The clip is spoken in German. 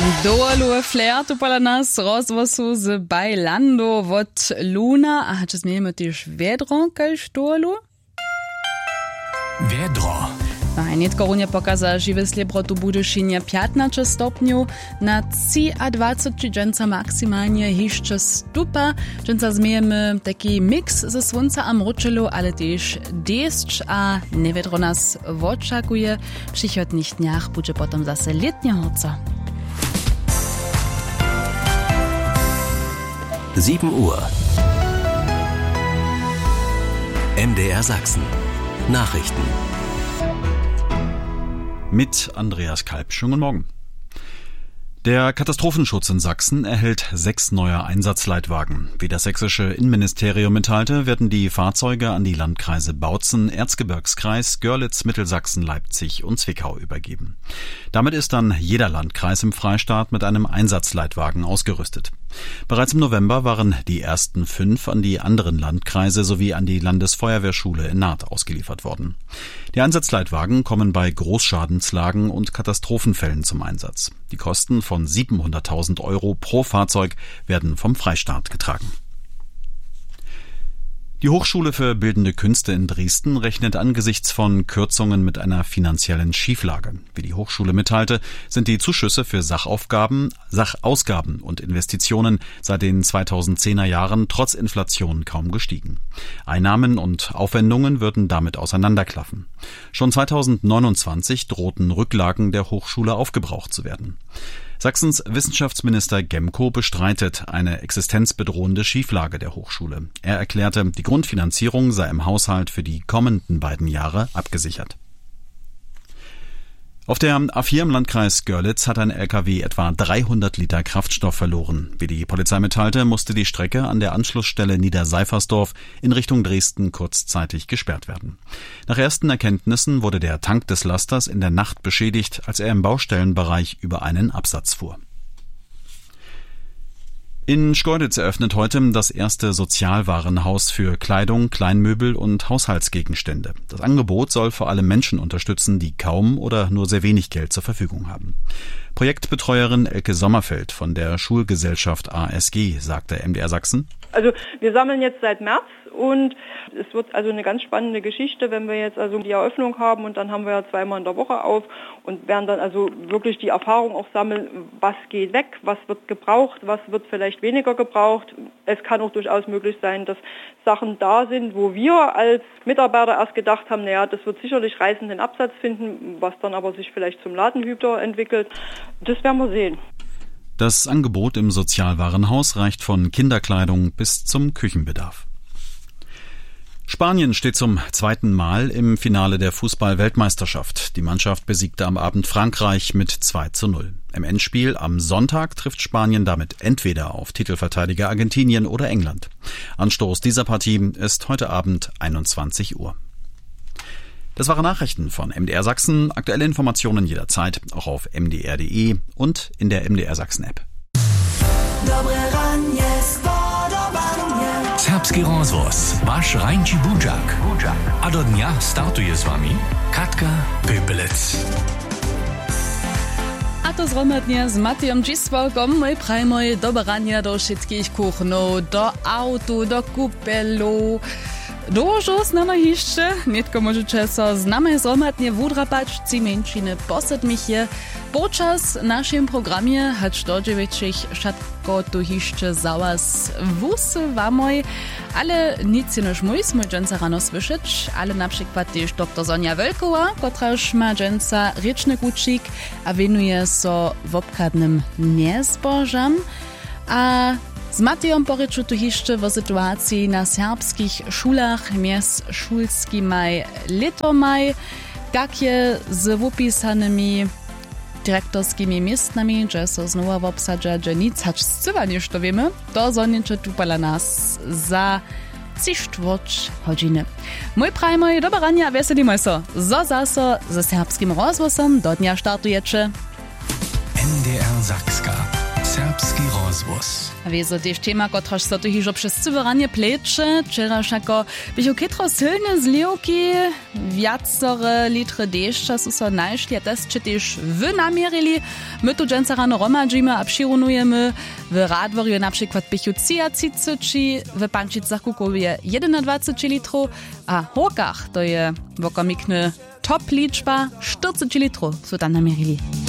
Doalu flair tu pala nas rozvosu z Bailando od Luna. A hače smijemo tiš vedro, kaj štoalu? Vedro. Netko runje pokaza žive sliebro tu Budyšinie 15 stopniu, na 23 dżęca maksymalnie hiszcze stupa. Dżęca zmiejemy taki mix ze słońca a mroczelu, ale też deszcz, a niewiedro nas oczekuje. W przychodnich dniach będzie potem zase letnia horca. 7 Uhr. MDR Sachsen. Nachrichten. Mit Andreas Kalb. Schönen guten Morgen. Der Katastrophenschutz in Sachsen erhält 6 neue Einsatzleitwagen. Wie das sächsische Innenministerium mitteilte, werden die Fahrzeuge an die Landkreise Bautzen, Erzgebirgskreis, Görlitz, Mittelsachsen, Leipzig und Zwickau übergeben. Damit ist dann jeder Landkreis im Freistaat mit einem Einsatzleitwagen ausgerüstet. Bereits im November waren die ersten 5 an die anderen Landkreise sowie an die Landesfeuerwehrschule in Naht ausgeliefert worden. Die Einsatzleitwagen kommen bei Großschadenslagen und Katastrophenfällen zum Einsatz. Die Kosten von 700.000 € pro Fahrzeug werden vom Freistaat getragen. Die Hochschule für Bildende Künste in Dresden rechnet angesichts von Kürzungen mit einer finanziellen Schieflage. Wie die Hochschule mitteilte, sind die Zuschüsse für Sachausgaben und Investitionen seit den 2010er Jahren trotz Inflation kaum gestiegen. Einnahmen und Aufwendungen würden damit auseinanderklaffen. Schon 2029 drohten Rücklagen der Hochschule aufgebraucht zu werden. Sachsens Wissenschaftsminister Gemko bestreitet eine existenzbedrohende Schieflage der Hochschule. Er erklärte, die Grundfinanzierung sei im Haushalt für die kommenden beiden Jahre abgesichert. Auf der A4 im Landkreis Görlitz hat ein LKW etwa 300 Liter Kraftstoff verloren. Wie die Polizei mitteilte, musste die Strecke an der Anschlussstelle Niederseifersdorf in Richtung Dresden kurzzeitig gesperrt werden. Nach ersten Erkenntnissen wurde der Tank des Lasters in der Nacht beschädigt, als er im Baustellenbereich über einen Absatz fuhr. In Schkeuditz eröffnet heute das erste Sozialwarenhaus für Kleidung, Kleinmöbel und Haushaltsgegenstände. Das Angebot soll vor allem Menschen unterstützen, die kaum oder nur sehr wenig Geld zur Verfügung haben. Projektbetreuerin Elke Sommerfeld von der Schulgesellschaft ASG sagte MDR Sachsen: Also wir sammeln jetzt seit März und es wird also eine ganz spannende Geschichte, wenn wir jetzt also die Eröffnung haben und dann haben wir ja 2-mal in der Woche auf und werden dann also wirklich die Erfahrung auch sammeln, was geht weg, was wird gebraucht, was wird vielleicht weniger gebraucht. Es kann auch durchaus möglich sein, dass Sachen da sind, wo wir als Mitarbeiter erst gedacht haben, naja, das wird sicherlich reißenden Absatz finden, was dann aber sich vielleicht zum Ladenhüter entwickelt. Das werden wir sehen. Das Angebot im Sozialwarenhaus reicht von Kinderkleidung bis zum Küchenbedarf. Spanien steht zum 2. Mal im Finale der Fußball-Weltmeisterschaft. Die Mannschaft besiegte am Abend Frankreich mit 2:0. Im Endspiel am Sonntag trifft Spanien damit entweder auf Titelverteidiger Argentinien oder England. Anstoß dieser Partie ist heute Abend 21 Uhr. Das waren Nachrichten von MDR Sachsen. Aktuelle Informationen jederzeit, auch auf mdr.de und in der MDR Sachsen App. Serbski rozvoz, waš Rajnči Budžak. A do dňa startuje s vami Katka Pöpelec. A to zromadnie z Matejom Dziswalkom. Mój prajmoj do barania do všetkých kuchnów, do autu, do kupelu. Dużo znano jeszcze, nietko możecie so z nami zromadnie wudrapać, cimenčiny posedmichie. Počas našim programie hač do 9 všetko tu jeszcze za was wusywamoj, ale nic noż mój smój dżęca rano słyszeć, ale na przykład też dr Sonja Wölkowa, kotraż ma dżęca ryczny kucik, a winuje so w obkadnym niezbożam, a z Matejom poryczu tu jeszcze o sytuacji na serbskich szulach między szulskimi letomaj, jakie z wypisanymi dyrektorskimi miestnami, że so znowu w obsadzie, że nic hacz zcywa niż to wiemy, to zonicze tu pala nas za 3/4 godziny. Mój prajmoj do barania, weselimy so, zo zaso ze serbskim rozwosom do dnia startujecie. MDR Sachska. Serbski rozwoz. Wieso też tema, kotraż so tu hižo przez cyberanie plecze, wczoraj jako byś kitro silne zliwki, wiacore litry deszcza su so najszli, a też czy też wy namierili. My tu dżęca rano romadzimy, a przyrunujemy. W Radworju na przykład bychu 30, w Pančicach kukowie 21 litrów, a Hokach to je wokomikny top liczba 40 litrów su tam namierili.